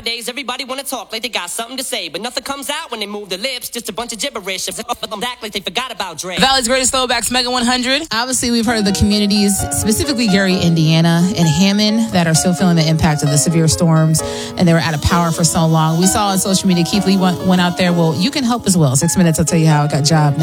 Nowadays, everybody want to talk like they got something to say, but nothing comes out when they move their lips. Just a bunch of gibberish. Act like they forgot about Dre. Valley's greatest throwbacks, Mega 100. Obviously, we've heard of the communities, specifically Gary, Indiana, and Hammond, that are still feeling the impact of the severe storms, and they were out of power for so long. We saw on social media, Keith Lee went out there. Well, you can help as well. 6 minutes, I'll tell you how it got job.